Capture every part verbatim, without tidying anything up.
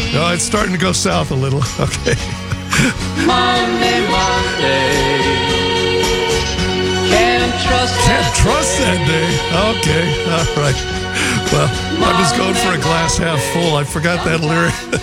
No, it's starting to go south a little. Okay. Monday, Monday. Can't trust Can't that trust that day. Okay. All right. Well, I was going for a glass half full. I forgot that lyric.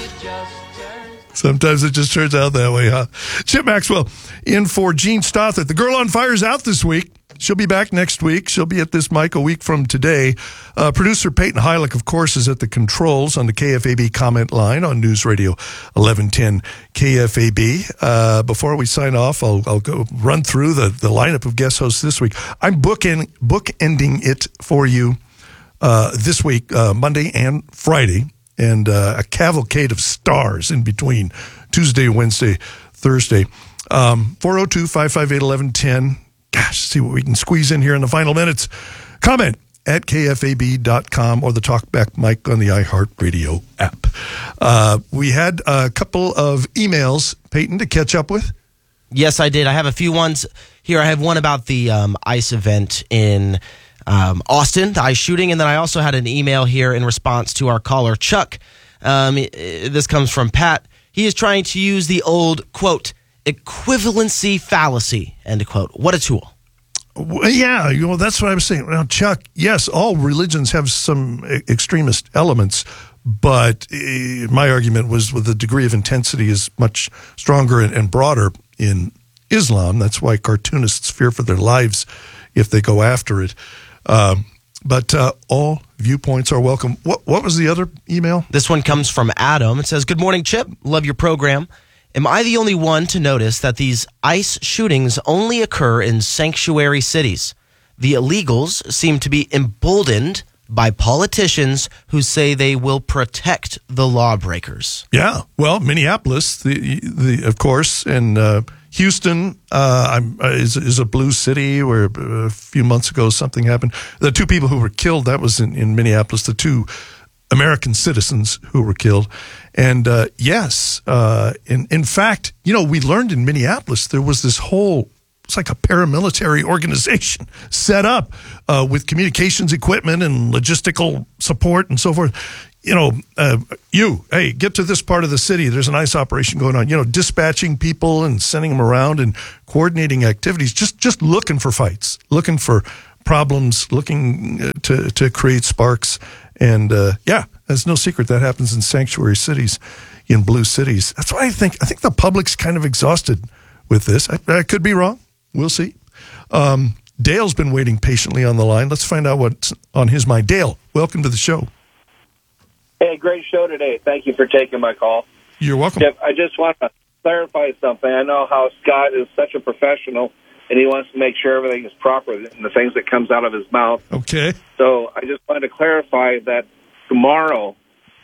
Sometimes it just turns out that way, huh? Chip Maxwell in for Gene Stothert. The Girl on Fire is out this week. She'll be back next week. She'll be at this mic a week from today. Uh, producer Peyton Heilich, of course, is at the controls on the K F A B comment line on News Radio eleven ten K F A B. Uh, before we sign off, I'll, I'll go run through the, the lineup of guest hosts this week. I'm bookend, bookending it for you uh, this week, uh, Monday and Friday, and uh, a cavalcade of stars in between Tuesday, Wednesday, Thursday. Um, four oh two, five five eight, eleven ten. Gosh, see what we can squeeze in here in the final minutes. Comment at K F A B dot com or the Talkback mic on the iHeartRadio app. Uh, we had a couple of emails, Peyton, to catch up with. Yes, I did. I have a few ones here. I have one about the um, ICE event in um, Austin, the ICE shooting, and then I also had an email here in response to our caller, Chuck. Um, this comes from Pat. He is trying to use the old, quote, equivalency fallacy, end quote. What a tool. Well, yeah, you know, that's what I was saying. Now, Chuck, yes, all religions have some extremist elements, but uh, my argument was with the degree of intensity is much stronger and, and broader in Islam. That's why cartoonists fear for their lives if they go after it. Um, but uh, all viewpoints are welcome. What, what was the other email? This one comes from Adam. It says, "Good morning, Chip. Love your program. Am I the only one to notice that these ICE shootings only occur in sanctuary cities? The illegals seem to be emboldened by politicians who say they will protect the lawbreakers." Yeah, well, Minneapolis, the the of course, and uh, Houston uh, I'm, uh, is is a blue city where a few months ago something happened. The two people who were killed, that was in, in Minneapolis. The two American citizens who were killed. And uh, yes, uh, in, in fact, you know, we learned in Minneapolis there was this whole, it's like a paramilitary organization set up uh, with communications equipment and logistical support and so forth. You know, uh, you, hey, get to this part of the city. There's an ICE operation going on. You know, dispatching people and sending them around and coordinating activities, just just looking for fights, looking for problems, looking to, to create sparks. And, uh, yeah, there's no secret that happens in sanctuary cities, in blue cities. That's why I think I think the public's kind of exhausted with this. I, I could be wrong. We'll see. Um, Dale's been waiting patiently on the line. Let's find out what's on his mind. Dale, welcome to the show. Hey, great show today. Thank you for taking my call. You're welcome. Jeff, I just want to clarify something. I know how Scott is such a professional, and he wants to make sure everything is proper in the things that comes out of his mouth. Okay. So I just wanted to clarify that tomorrow,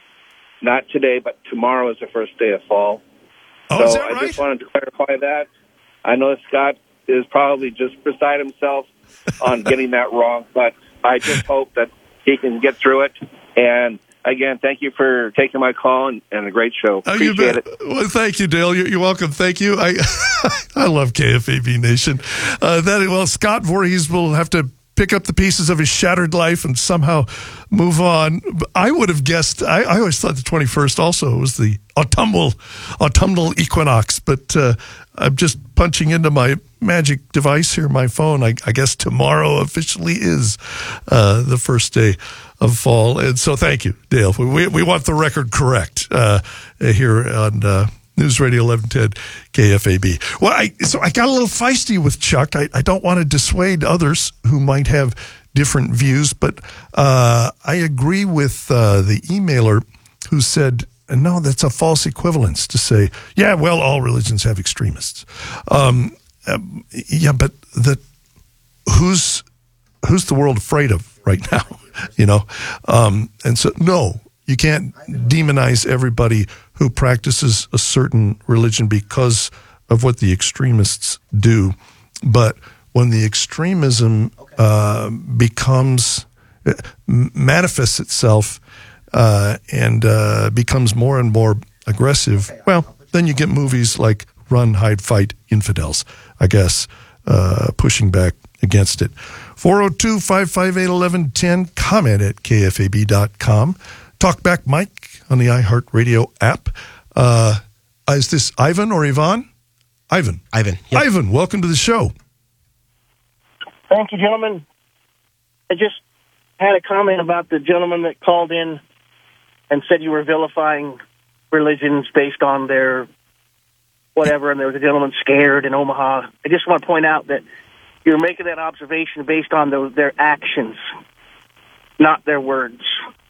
not today, but tomorrow is the first day of fall. Oh, so is that I right? just wanted to clarify that. I know Scott is probably just beside himself on getting that wrong, but I just hope that he can get through it. And again, thank you for taking my call and, and a great show. Oh, you Appreciate bet. it. Well, thank you, Dale. You're, you're welcome. Thank you. I I love K F A B Nation. Uh, that well, Scott Voorhees will have to pick up the pieces of his shattered life and somehow move on. I would have guessed. I, I always thought the twenty-first also was the autumnal autumnal equinox, but uh, I'm just punching into my magic device here, my phone. I, I guess tomorrow officially is uh, the first day of fall, and so thank you, Dale. We we want the record correct uh, here on uh, News Radio eleven ten K F A B. Well, I so I got a little feisty with Chuck. I, I don't want to dissuade others who might have different views, but uh, I agree with uh, the emailer who said, no, that's a false equivalence to say, yeah, well, all religions have extremists. Um, um, yeah, but the who's who's the world afraid of right now? You know, um, and so no, you can't demonize everybody who practices a certain religion because of what the extremists do. But when the extremism uh, becomes uh, manifests itself uh, and uh, becomes more and more aggressive, well, then you get movies like Run, Hide, Fight, Infidels, I guess, uh, pushing back against it. four oh two, five five eight, eleven ten, comment at K F A B dot com. Talkback Mike on the iHeartRadio app. Uh, is this Ivan or Yvonne? Ivan. Ivan. Yep. Ivan, welcome to the show. Thank you, gentlemen. I just had a comment about the gentleman that called in and said you were vilifying religions based on their whatever, and there was a gentleman scared in Omaha. I just want to point out that you're making that observation based on those, their actions, not their words.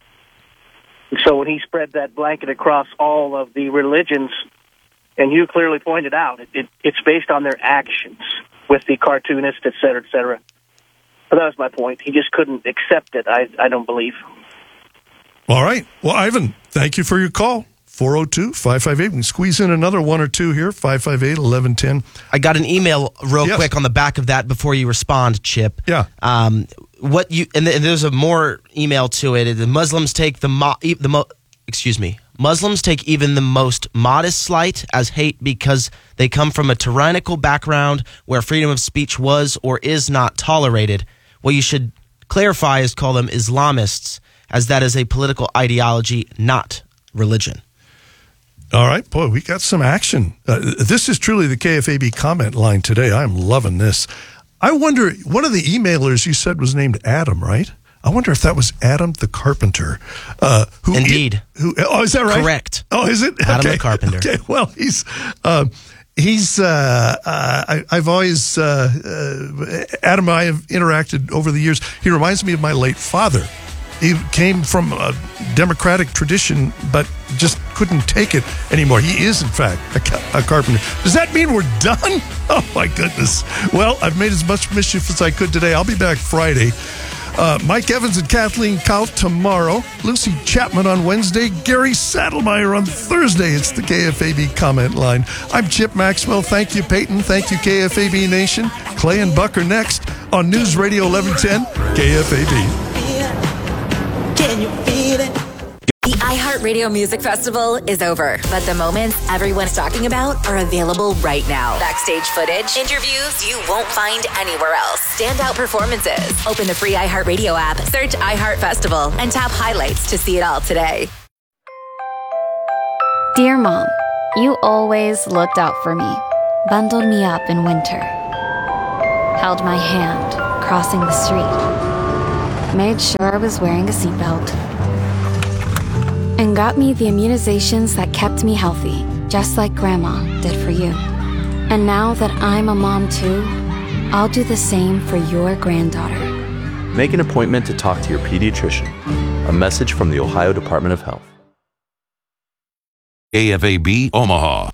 So when he spread that blanket across all of the religions, and you clearly pointed out, it, it, it's based on their actions with the cartoonist, et cetera, et cetera. But that was my point. He just couldn't accept it, I, I don't believe. All right. Well, Ivan, thank you for your call. four oh two, five five eight. We can squeeze in another one or two here. five five eight, eleven ten. I got an email real Yes. quick on the back of that before you respond, Chip. Yeah. Um, what you and, th- and there's a more email to it. The Muslims take the mo- e- the mo- excuse me. Muslims take even the most modest slight as hate because they come from a tyrannical background where freedom of speech was or is not tolerated. What you should clarify is call them Islamists, as that is a political ideology, not religion. All right. Boy, we got some action. Uh, this is truly the K F A B comment line today. I'm loving this. I wonder, one of the emailers you said was named Adam, right? I wonder if that was Adam the Carpenter. Uh, who Indeed. Who, oh, is that right? Correct. Oh, is it? Adam okay. the Carpenter. Okay, well, he's... Uh, He's, uh, uh, I, I've always, uh, uh, Adam and I have interacted over the years. He reminds me of my late father. He came from a Democratic tradition, but just couldn't take it anymore. He is, in fact, a, ca- a carpenter. Does that mean we're done? Oh, my goodness. Well, I've made as much mischief as I could today. I'll be back Friday. Uh, Mike Evans and Kathleen Kaut tomorrow. Lucy Chapman on Wednesday. Gary Saddlemeyer on Thursday. It's the K F A B comment line. I'm Chip Maxwell. Thank you, Peyton. Thank you, K F A B Nation. Clay and Buck are next on News Radio eleven ten K F A B. Can you feel it? The iHeartRadio Music Festival is over, but the moments everyone's talking about are available right now. Backstage footage, interviews you won't find anywhere else, standout performances. Open the free iHeartRadio app, search iHeart Festival, and tap highlights to see it all today. Dear Mom, you always looked out for me, bundled me up in winter, held my hand crossing the street, made sure I was wearing a seatbelt, and got me the immunizations that kept me healthy, just like Grandma did for you. And now that I'm a mom too, I'll do the same for your granddaughter. Make an appointment to talk to your pediatrician. A message from the Ohio Department of Health. K F A B Omaha.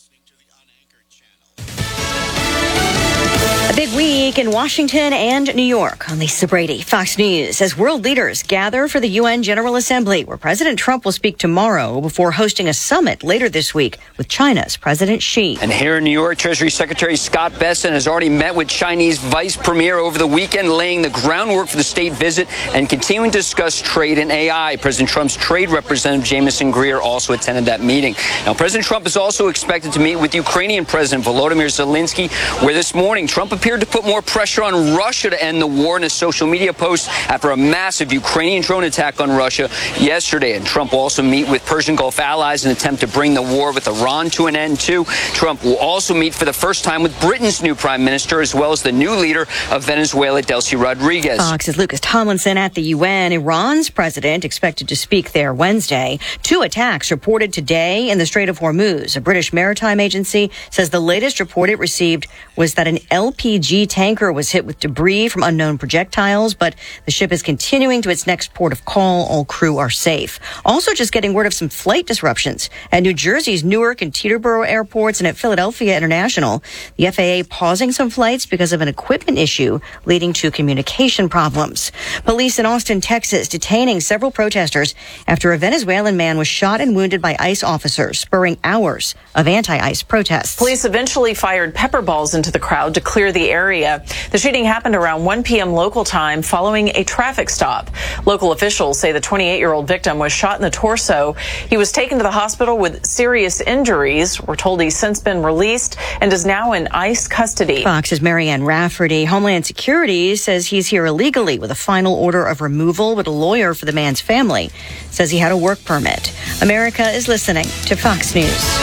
A big week in Washington and New York. I'm Lisa Brady, Fox News. As world leaders gather for the U N General Assembly, where President Trump will speak tomorrow before hosting a summit later this week with China's President Xi. And here in New York, Treasury Secretary Scott Bessent has already met with Chinese Vice Premier over the weekend, laying the groundwork for the state visit and continuing to discuss trade and A I. President Trump's trade representative Jameson Greer also attended that meeting. Now, President Trump is also expected to meet with Ukrainian President Volodymyr Zelensky, where this morning Trump appeared to put more pressure on Russia to end the war in a social media post after a massive Ukrainian drone attack on Russia yesterday. And Trump will also meet with Persian Gulf allies in an attempt to bring the war with Iran to an end, too. Trump will also meet for the first time with Britain's new prime minister, as well as the new leader of Venezuela, Delcy Rodriguez. Fox's Lucas Tomlinson at the U N. Iran's president expected to speak there Wednesday. Two attacks reported today in the Strait of Hormuz. A British maritime agency says the latest report it received was that an L P G tanker was hit with debris from unknown projectiles, but the ship is continuing to its next port of call. All crew are safe. Also just getting word of some flight disruptions at New Jersey's Newark and Teterboro airports and at Philadelphia International. The F A A pausing some flights because of an equipment issue leading to communication problems. Police in Austin, Texas, detaining several protesters after a Venezuelan man was shot and wounded by ICE officers, spurring hours of anti-ICE protests. Police eventually fired pepper balls into the crowd to clear the the area. The shooting happened around one p.m. local time following a traffic stop. Local officials say the twenty-eight-year-old victim was shot in the torso. He was taken to the hospital with serious injuries. We're told he's since been released and is now in ICE custody. Fox's Marianne Rafferty. Homeland Security says he's here illegally with a final order of removal, but a lawyer for the man's family says he had a work permit. America is listening to Fox News.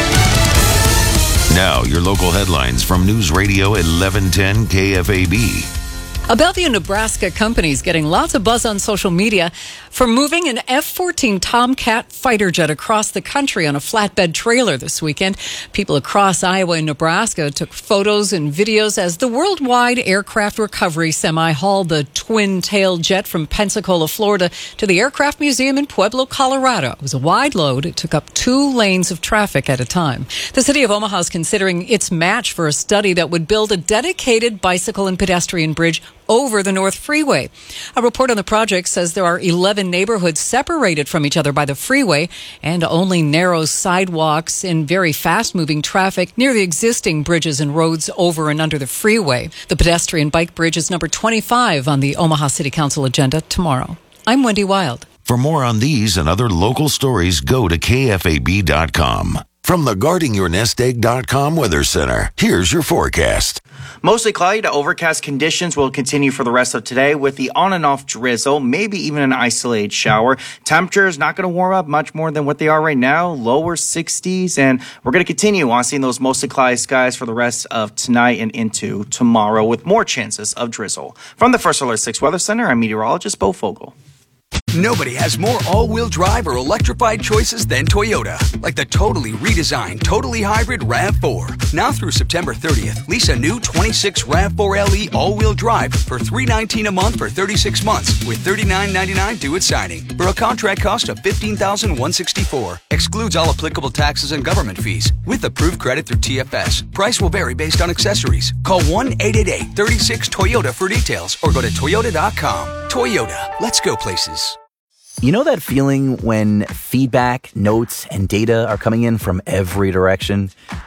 Now, your local headlines from News Radio eleven ten K F A B. A Bellevue, Nebraska company is getting lots of buzz on social media for moving an F fourteen Tomcat fighter jet across the country on a flatbed trailer this weekend. People across Iowa and Nebraska took photos and videos as the Worldwide Aircraft Recovery Semi hauled the twin-tailed jet from Pensacola, Florida to the Aircraft Museum in Pueblo, Colorado. It was a wide load. It took up two lanes of traffic at a time. The city of Omaha is considering its match for a study that would build a dedicated bicycle and pedestrian bridge over the North Freeway. A report on the project says there are eleven neighborhoods separated from each other by the freeway and only narrow sidewalks in very fast-moving traffic near the existing bridges and roads over and under the freeway. The pedestrian bike bridge is number twenty-five on the Omaha City Council agenda tomorrow. I'm Wendy Wild. For more on these and other local stories, go to K F A B dot com. From the guarding your nest egg dot com Weather Center, here's your forecast. Mostly cloudy to overcast conditions will continue for the rest of today with the on and off drizzle, maybe even an isolated shower. Temperatures not going to warm up much more than what they are right now, lower sixties, and we're going to continue on seeing those mostly cloudy skies for the rest of tonight and into tomorrow with more chances of drizzle. From the First Alert six Weather Center, I'm meteorologist Bo Fogel. Nobody has more all-wheel drive or electrified choices than Toyota. Like the totally redesigned, totally hybrid RAV four. Now through September thirtieth, lease a new twenty-six RAV four L E all-wheel drive for three hundred nineteen dollars a month for thirty-six months with thirty-nine ninety-nine due at signing. For a contract cost of fifteen thousand one hundred sixty-four dollars. Excludes all applicable taxes and government fees. With approved credit through T F S. Price will vary based on accessories. Call one eight eight eight, three six, Toyota for details or go to Toyota dot com. Toyota. Let's go places. You know that feeling when feedback, notes, and data are coming in from every direction?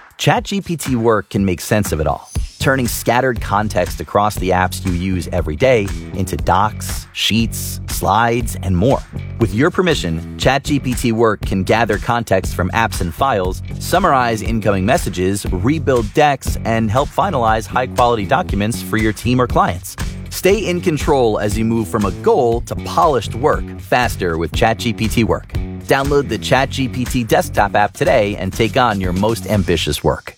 ChatGPT Work can make sense of it all, turning scattered context across the apps you use every day into docs, sheets, slides, and more. With your permission, ChatGPT Work can gather context from apps and files, summarize incoming messages, rebuild decks, and help finalize high-quality documents for your team or clients. Stay in control as you move from a goal to polished work faster with ChatGPT Work. Download the ChatGPT desktop app today and take on your most ambitious work.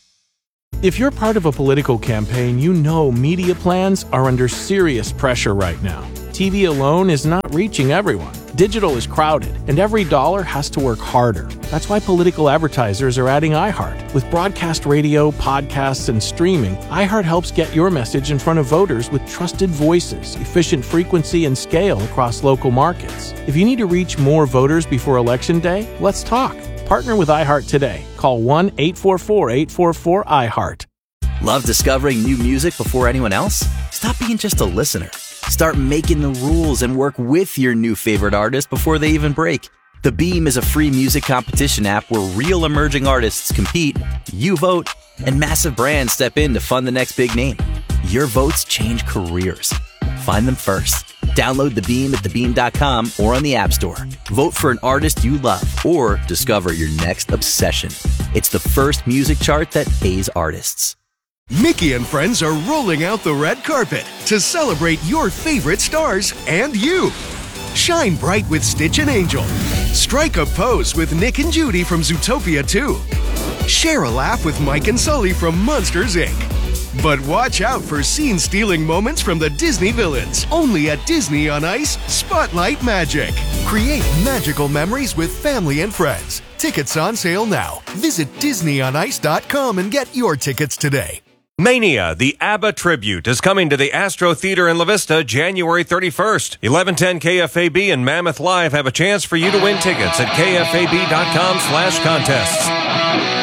If you're part of a political campaign, you know media plans are under serious pressure right now. T V alone is not reaching everyone. Digital is crowded, and every dollar has to work harder. That's why political advertisers are adding iHeart. With broadcast radio, podcasts, and streaming, iHeart helps get your message in front of voters with trusted voices, efficient frequency, and scale across local markets. If you need to reach more voters before Election Day, let's talk. Partner with iHeart today. Call one eight four four, eight four four, iHeart. Love discovering new music before anyone else? Stop being just a listener. Start making the rules and work with your new favorite artist before they even break. The Beam is a free music competition app where real emerging artists compete, you vote, and massive brands step in to fund the next big name. Your votes change careers. Find them first. Download The Beam at the beam dot com or on the App Store. Vote for an artist you love or discover your next obsession. It's the first music chart that pays artists. Mickey and friends are rolling out the red carpet to celebrate your favorite stars and you. Shine bright with Stitch and Angel. Strike a pose with Nick and Judy from Zootopia two. Share a laugh with Mike and Sully from Monsters, Incorporated. But watch out for scene-stealing moments from the Disney villains. Only at Disney on Ice, Spotlight Magic. Create magical memories with family and friends. Tickets on sale now. Visit disney on ice dot com and get your tickets today. Mania, the ABBA tribute, is coming to the Astro Theater in La Vista January thirty-first. eleven ten K F A B and Mammoth Live have a chance for you to win tickets at K F A B dot com slash contests.